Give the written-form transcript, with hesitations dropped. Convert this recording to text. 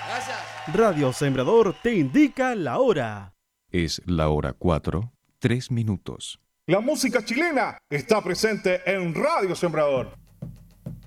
Gracias. Radio Sembrador te indica la hora. Es la hora 4:03. La música chilena está presente en Radio Sembrador.